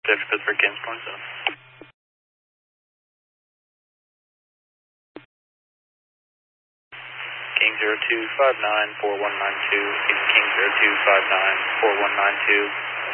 Dr. Pittsburgh, Kings 27. King 0259 4192, King 0259 4192.